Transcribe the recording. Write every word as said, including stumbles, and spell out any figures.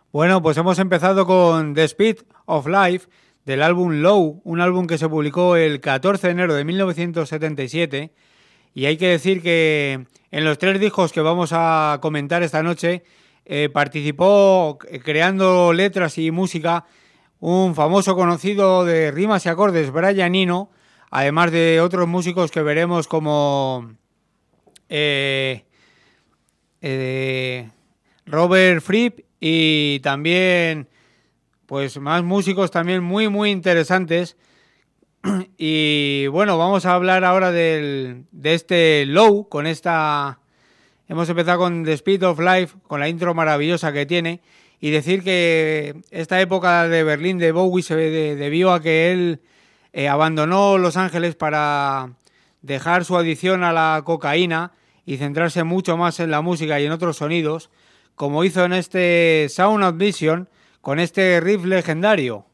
Bueno, pues hemos empezado con The Speed of Life del álbum Low, un álbum que se publicó el catorce de enero de mil novecientos setenta y siete, y hay que decir que en los tres discos que vamos a comentar esta noche eh, participó creando letras y música un famoso conocido de rimas y acordes, Brian Eno, además de otros músicos que veremos como eh, eh, Robert Fripp y también pues más músicos también muy muy interesantes. Y bueno, vamos a hablar ahora del, de este Low, con esta... Hemos empezado con The Speed of Life, con la intro maravillosa que tiene, y decir que esta época de Berlín de Bowie se de, debió a que él eh, abandonó Los Ángeles para dejar su adicción a la cocaína y centrarse mucho más en la música y en otros sonidos, como hizo en este Sound of Vision, con este riff legendario.